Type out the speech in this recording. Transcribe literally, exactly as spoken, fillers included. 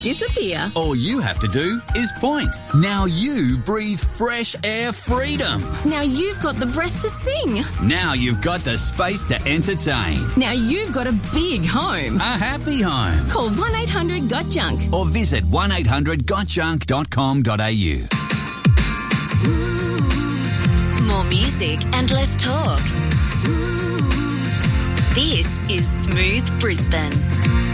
disappear. All you have to do is point. Now you breathe fresh air freedom. Now you've got the breath to sing. Now you've got the space to entertain. Now you've got a big home. A happy home. Call one eight hundred got junk or visit one eight hundred got junk dot com dot a u. More music and less talk. This is Smooth Brisbane.